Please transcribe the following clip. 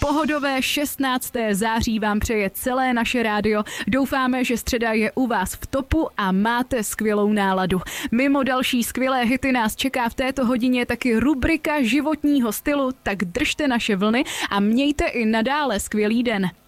Pohodové 16. září vám přeje celé naše rádio. Doufáme, že středa je u vás v topu a máte skvělou náladu. Mimo další skvělé hity nás čeká v této hodině taky rubrika životního stylu, tak držte naše vlny a mějte i nadále skvělý den.